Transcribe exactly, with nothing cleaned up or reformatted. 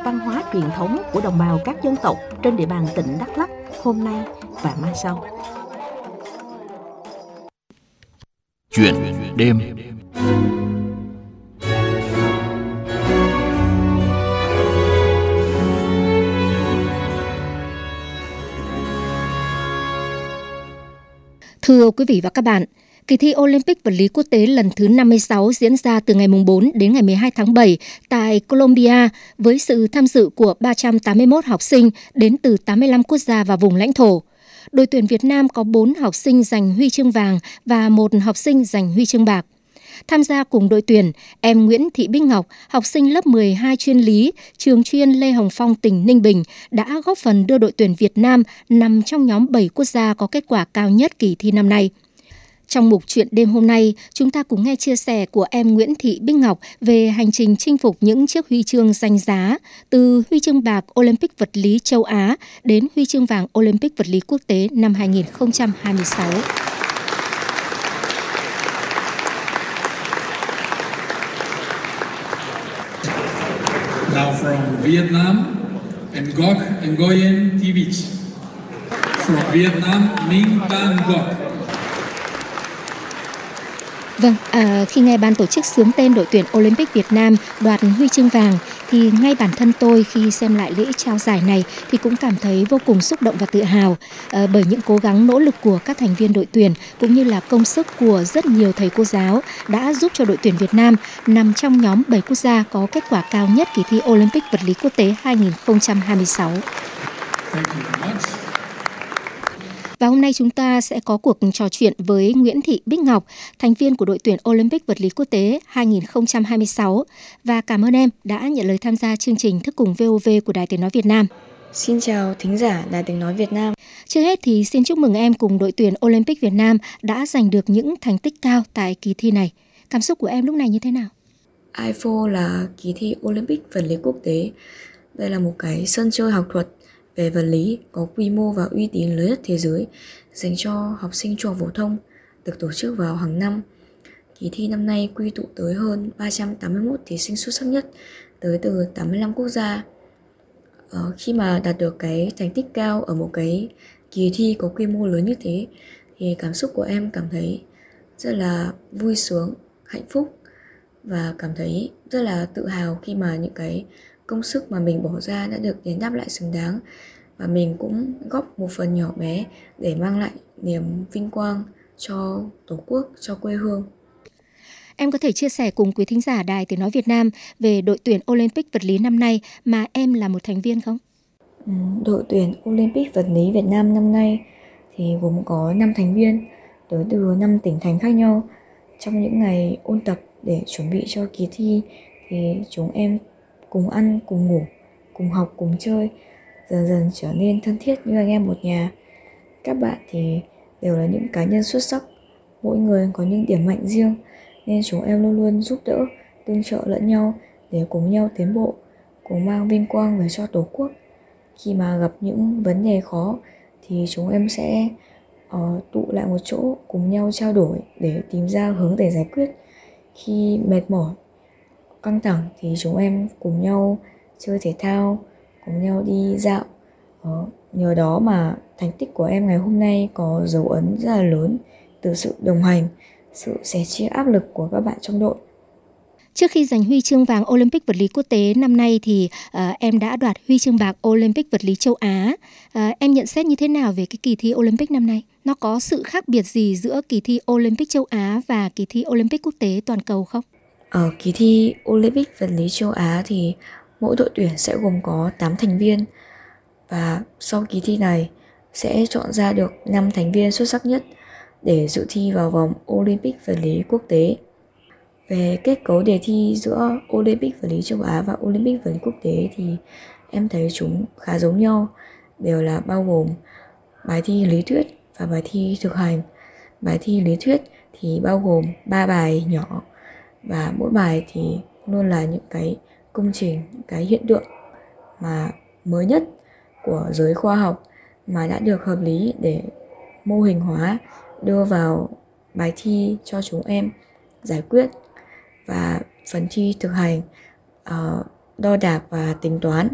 văn hóa truyền thống của đồng bào các dân tộc trên địa bàn tỉnh Đắk Lắk hôm nay và mai sau. Chuyện đêm. Thưa quý vị và các bạn, kỳ thi Olympic vật lý quốc tế lần thứ năm mươi sáu diễn ra từ ngày bốn đến ngày mười hai tháng bảy tại Colombia với sự tham dự của ba trăm tám mươi mốt học sinh đến từ tám mươi lăm quốc gia và vùng lãnh thổ. Đội tuyển Việt Nam có bốn học sinh giành huy chương vàng và một học sinh giành huy chương bạc. Tham gia cùng đội tuyển, em Nguyễn Thị Bích Ngọc, học sinh lớp mười hai chuyên lý, trường chuyên Lê Hồng Phong, tỉnh Ninh Bình, đã góp phần đưa đội tuyển Việt Nam nằm trong nhóm bảy quốc gia có kết quả cao nhất kỳ thi năm nay. Trong mục chuyện đêm hôm nay, chúng ta cùng nghe chia sẻ của em Nguyễn Thị Bích Ngọc về hành trình chinh phục những chiếc huy chương danh giá, từ huy chương bạc Olympic vật lý châu Á đến huy chương vàng Olympic vật lý quốc tế năm hai nghìn không trăm hai mươi sáu. Now from Vietnam, Ngoc Nguyen Thi Vich. From Vietnam, Minh Tan Ngoc. Vâng, à, khi nghe ban tổ chức xướng tên đội tuyển Olympic Việt Nam đoạt huy chương vàng thì ngay bản thân tôi khi xem lại lễ trao giải này thì cũng cảm thấy vô cùng xúc động và tự hào à, bởi những cố gắng nỗ lực của các thành viên đội tuyển cũng như là công sức của rất nhiều thầy cô giáo đã giúp cho đội tuyển Việt Nam nằm trong nhóm bảy quốc gia có kết quả cao nhất kỳ thi Olympic vật lý quốc tế hai nghìn không trăm hai mươi sáu. Và hôm nay chúng ta sẽ có cuộc trò chuyện với Nguyễn Thị Bích Ngọc, thành viên của đội tuyển Olympic vật lý quốc tế hai nghìn không trăm hai mươi sáu. Và cảm ơn em đã nhận lời tham gia chương trình Thức cùng vê o vê của Đài Tiếng Nói Việt Nam. Xin chào thính giả Đài Tiếng Nói Việt Nam. Trước hết thì xin chúc mừng em cùng đội tuyển Olympic Việt Nam đã giành được những thành tích cao tại kỳ thi này. Cảm xúc của em lúc này như thế nào? i phô là kỳ thi Olympic vật lý quốc tế. Đây là một cái sân chơi học thuật về vật lý có quy mô và uy tín lớn nhất thế giới dành cho học sinh trung học phổ thông, được tổ chức vào hàng năm. Kỳ thi năm nay quy tụ tới hơn ba trăm tám mươi mốt thí sinh xuất sắc nhất tới từ tám mươi lăm quốc gia. Ờ, khi mà đạt được cái thành tích cao ở một cái kỳ thi có quy mô lớn như thế thì cảm xúc của em cảm thấy rất là vui sướng, hạnh phúc và cảm thấy rất là tự hào khi mà những cái công sức mà mình bỏ ra đã được đền đáp lại xứng đáng, và mình cũng góp một phần nhỏ bé để mang lại niềm vinh quang cho Tổ quốc, cho quê hương. Em có thể chia sẻ cùng quý thính giả Đài Tiếng Nói Việt Nam về đội tuyển Olympic vật lý năm nay mà em là một thành viên không? Ừ, đội tuyển Olympic vật lý Việt Nam năm nay thì gồm có năm thành viên tới từ năm tỉnh thành khác nhau. Trong những ngày ôn tập để chuẩn bị cho kỳ thi thì chúng em cùng ăn, cùng ngủ, cùng học, cùng chơi, dần dần trở nên thân thiết như anh em một nhà. Các bạn thì đều là những cá nhân xuất sắc, mỗi người có những điểm mạnh riêng, nên chúng em luôn luôn giúp đỡ, tương trợ lẫn nhau để cùng nhau tiến bộ, cùng mang vinh quang về cho Tổ quốc. Khi mà gặp những vấn đề khó thì chúng em sẽ uh, tụ lại một chỗ, cùng nhau trao đổi để tìm ra hướng để giải quyết. Khi mệt mỏi, căng thẳng thì chúng em cùng nhau chơi thể thao, cùng nhau đi dạo. Đó, nhờ đó mà thành tích của em ngày hôm nay có dấu ấn rất là lớn từ sự đồng hành, sự sẻ chia áp lực của các bạn trong đội. Trước khi giành huy chương vàng Olympic vật lý quốc tế năm nay thì uh, em đã đoạt huy chương bạc Olympic vật lý châu Á. Uh, em nhận xét như thế nào về cái kỳ thi Olympic năm nay? Nó có sự khác biệt gì giữa kỳ thi Olympic châu Á và kỳ thi Olympic quốc tế toàn cầu không? Ở kỳ thi Olympic vật lý châu Á thì mỗi đội tuyển sẽ gồm có tám thành viên, và sau kỳ thi này sẽ chọn ra được năm thành viên xuất sắc nhất để dự thi vào vòng Olympic vật lý quốc tế. Về kết cấu đề thi giữa Olympic vật lý châu Á và Olympic vật lý quốc tế thì em thấy chúng khá giống nhau, đều là bao gồm bài thi lý thuyết và bài thi thực hành. Bài thi lý thuyết thì bao gồm ba bài nhỏ, và mỗi bài thì luôn là những cái công trình, cái hiện tượng mà mới nhất của giới khoa học mà đã được hợp lý để mô hình hóa, đưa vào bài thi cho chúng em giải quyết. Và phần thi thực hành uh, đo đạc và tính toán